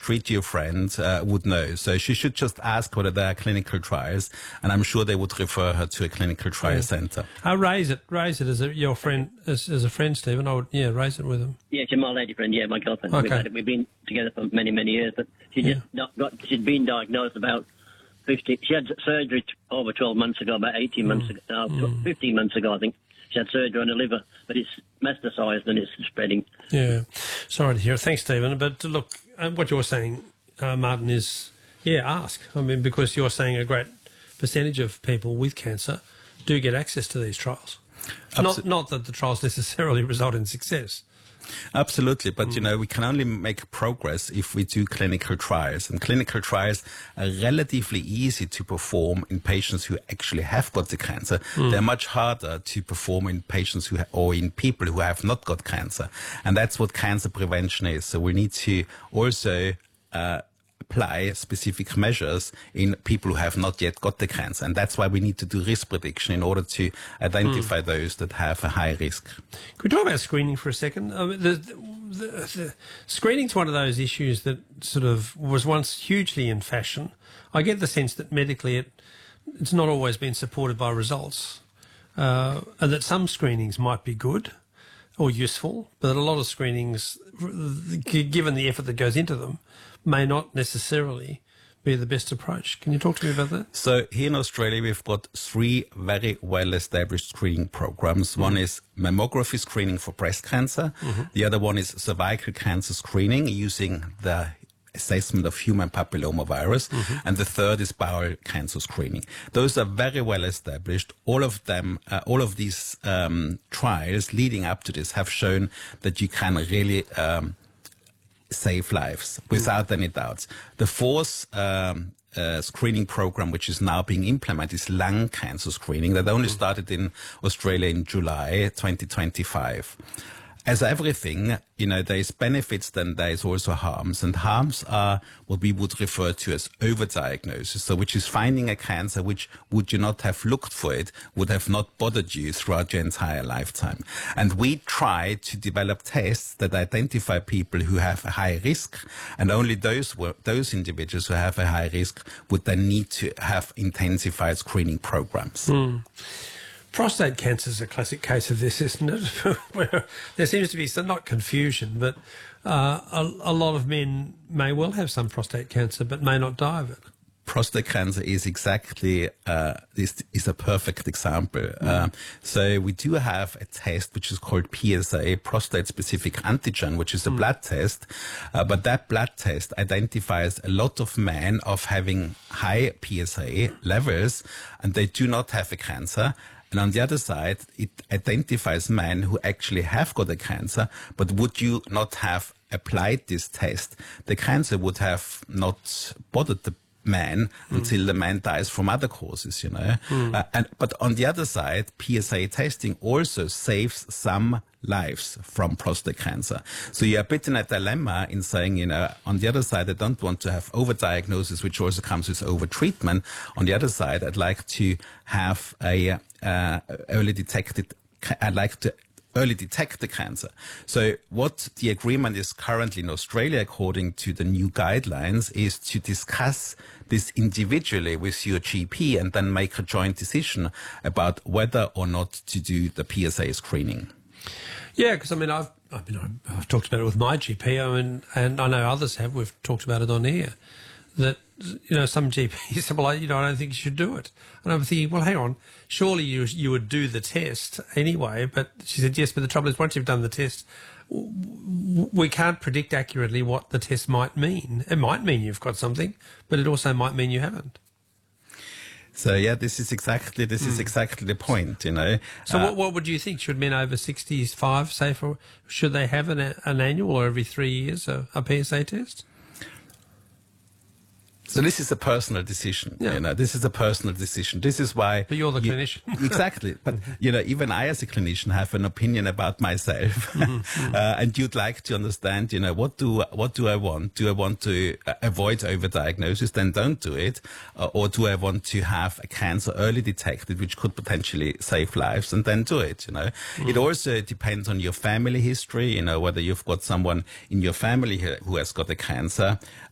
treat your friend would know. So she should just ask whether there are clinical trials, and I'm sure they would refer her to a clinical trial centre. Raise it as your friend, as a friend, Stephen. I would, raise it with him. Yeah, she's my lady friend. Yeah, my girlfriend. Okay. We've been together for many, many years, but she'd been diagnosed about 50. She had surgery over 12 months ago, about 18 months ago, 15 months ago, I think. She had surgery on her liver, but it's metastasised and it's spreading. Yeah, sorry to hear it. Thanks, Stephen. But look, what you're saying, Martin, is, ask. I mean, because you're saying a great percentage of people with cancer do get access to these trials. Not that the trials necessarily result in success. Absolutely, but we can only make progress if we do clinical trials, and clinical trials are relatively easy to perform in patients who actually have got the cancer. They're much harder to perform in patients or in people who have not got cancer, and that's what cancer prevention is. So we need to also apply specific measures in people who have not yet got the cancer, and that's why we need to do risk prediction in order to identify those that have a high risk. Could we talk about screening for a second? I mean, the screening's one of those issues that sort of was once hugely in fashion. I get the sense that medically it's not always been supported by results, and that some screenings might be good or useful, but a lot of screenings, given the effort that goes into them, may not necessarily be the best approach. Can you talk to me about that? So here in Australia, we've got 3 very well-established screening programs. One is mammography screening for breast cancer. The other one is cervical cancer screening using the assessment of human papillomavirus. And the third is bowel cancer screening. Those are very well established. All of them, all of these trials leading up to this have shown that you can really save lives without any doubts. The fourth screening program, which is now being implemented, is lung cancer screening that only started in Australia in July 2025. As everything, there is benefits, then there is also harms. And harms are what we would refer to as overdiagnosis. So which is finding a cancer which, would you not have looked for it, would have not bothered you throughout your entire lifetime. And we try to develop tests that identify people who have a high risk, and only those individuals who have a high risk would then need to have intensified screening programs. Prostate cancer is a classic case of this, isn't it? Where there seems to be some, not confusion, but a lot of men may well have some prostate cancer but may not die of it. Prostate cancer is exactly, this is a perfect example. So we do have a test which is called PSA, prostate-specific antigen, which is a blood test. But that blood test identifies a lot of men of having high PSA levels, and they do not have a cancer. And on the other side, it identifies men who actually have got a cancer, but would you not have applied this test, the cancer would have not bothered the man until the man dies from other causes, but on the other side, PSA testing also saves some lives from prostate cancer. So you're a bit in a dilemma in saying, on the other side, I don't want to have overdiagnosis, which also comes with overtreatment. On the other side, I'd like to have early detect the cancer. So what the agreement is currently in Australia, according to the new guidelines, is to discuss this individually with your GP and then make a joint decision about whether or not to do the PSA screening. Yeah, because I've talked about it with my GP, and I know others have. We've talked about it on air. That some GPs said, well, I don't think you should do it. And I'm thinking, well, hang on, surely you would do the test anyway. But she said, yes, but the trouble is, once you've done the test, we can't predict accurately what the test might mean. It might mean you've got something, but it also might mean you haven't. So yeah, this is exactly the point, So what would you think? Should men over 65 should they have an annual or every 3 years a PSA test? So this is a personal decision. Yeah. This is a personal decision. This is why. But you're the clinician. Exactly. But even I, as a clinician, have an opinion about myself, and you'd like to understand. What do I want? Do I want to avoid overdiagnosis? Then don't do it. Or do I want to have a cancer early detected, which could potentially save lives? And then do it. It also depends on your family history. Whether you've got someone in your family who has got a cancer.